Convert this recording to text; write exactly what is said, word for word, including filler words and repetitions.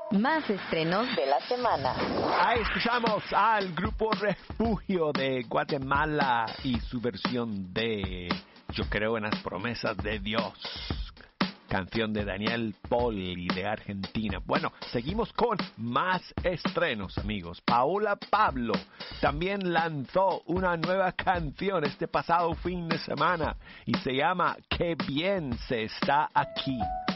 Más estrenos de la semana. Ahí escuchamos al grupo Refugio de Guatemala y su versión de Yo creo en las promesas de Dios. Canción de Daniel Poli de Argentina. Bueno, seguimos con más estrenos, amigos. Paola Pablo también lanzó una nueva canción este pasado fin de semana y se llama Qué bien se está aquí.